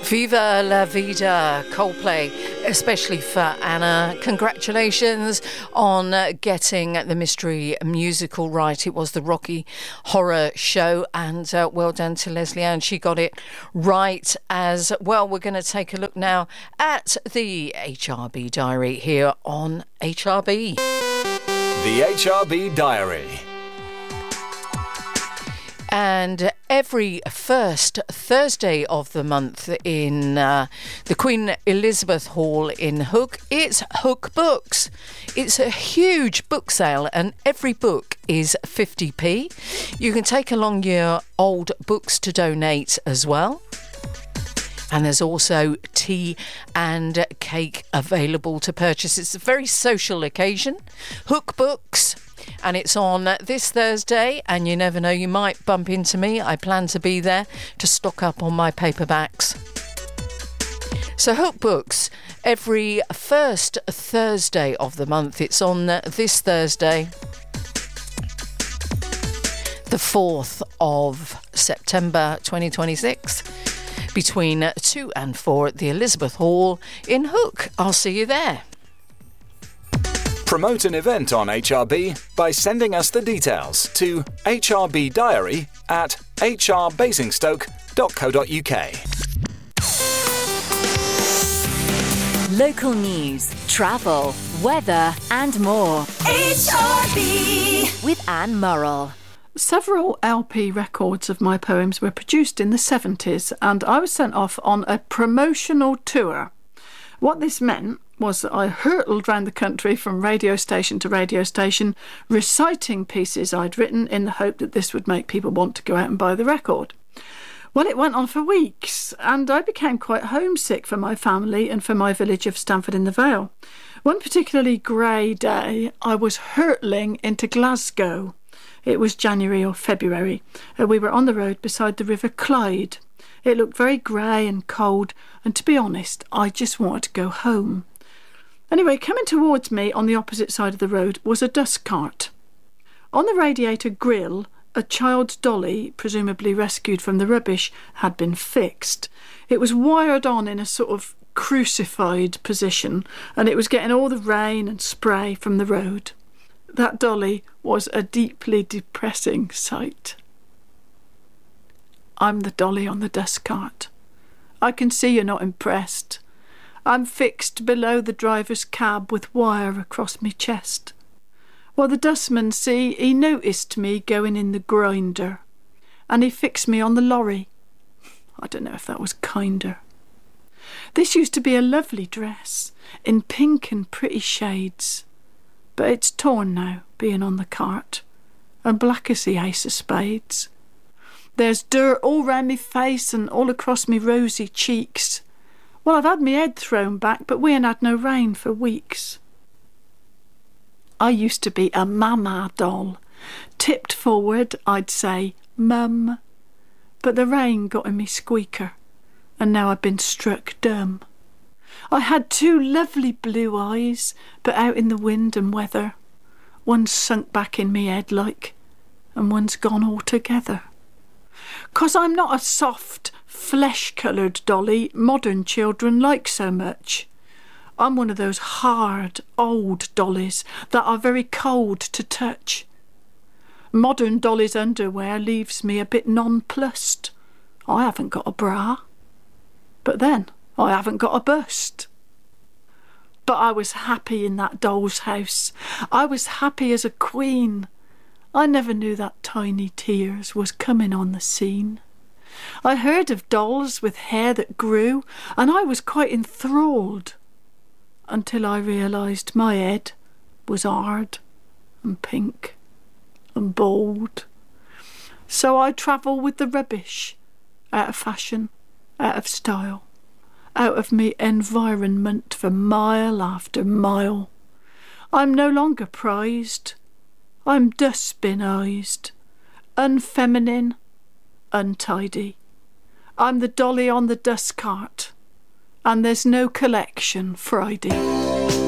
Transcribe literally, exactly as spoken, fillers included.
Viva la vida, Coldplay, especially for Anna. Congratulations on getting the mystery musical right. It was the Rocky Horror Show, and uh, well done to Leslie Ann. She got it right as well. We're going to take a look now at the H R B Diary here on H R B. The H R B Diary. And every first Thursday of the month in uh, the Queen Elizabeth Hall in Hook, it's Hook Books. It's a huge book sale and every book is fifty p. You can take along your old books to donate as well. And there's also tea and cake available to purchase. It's a very social occasion. Hook Books. And it's on this Thursday, and you never know, you might bump into me. I plan to be there to stock up on my paperbacks. So Hook Books, every first Thursday of the month. It's on this Thursday, the fourth of September twenty twenty-six, between two and four at the Elizabeth Hall in Hook. I'll see you there. Promote an event on H R B by sending us the details to H R B Diary at h r basingstoke dot co dot u k. Local news, travel, weather and more. H R B with Anne Murrell. Several L P records of my poems were produced in the seventies, and I was sent off on a promotional tour. What this meant was that I hurtled round the country from radio station to radio station, reciting pieces I'd written in the hope that this would make people want to go out and buy the record. Well, it went on for weeks, and I became quite homesick for my family and for my village of Stamford-in-the-Vale. One particularly grey day, I was hurtling into Glasgow. It was January or February, and we were on the road beside the River Clyde. It looked very grey and cold, and to be honest, I just wanted to go home. Anyway, coming towards me on the opposite side of the road was a dust cart. On the radiator grille, a child's dolly, presumably rescued from the rubbish, had been fixed. It was wired on in a sort of crucified position, and it was getting all the rain and spray from the road. That dolly was a deeply depressing sight. I'm the dolly on the dust cart. I can see you're not impressed. I'm fixed below the driver's cab with wire across me chest. Well, the dustman, see, he noticed me going in the grinder, and he fixed me on the lorry. I don't know if that was kinder. This used to be a lovely dress, in pink and pretty shades, but it's torn now, being on the cart, and black as the ace of spades. There's dirt all round me face and all across me rosy cheeks. Well, I've had me head thrown back, but we ain't had no rain for weeks. I used to be a mama doll. Tipped forward, I'd say, Mum. But the rain got in me squeaker, and now I've been struck dumb. I had two lovely blue eyes, but out in the wind and weather. One's sunk back in me head like, and one's gone altogether. 'Cause I'm not a soft, flesh-coloured dolly modern children like so much. I'm one of those hard, old dollies that are very cold to touch. Modern dolly's underwear leaves me a bit nonplussed. I haven't got a bra. But then, I haven't got a bust. But I was happy in that doll's house. I was happy as a queen. I never knew that Tiny Tears was coming on the scene. I heard of dolls with hair that grew, and I was quite enthralled, until I realised my head was hard and pink and bald. So I travel with the rubbish, out of fashion, out of style, out of me environment for mile after mile. I'm no longer prized. I'm dustbin-ized, unfeminine, untidy. I'm the dolly on the dust cart, and there's no collection Friday.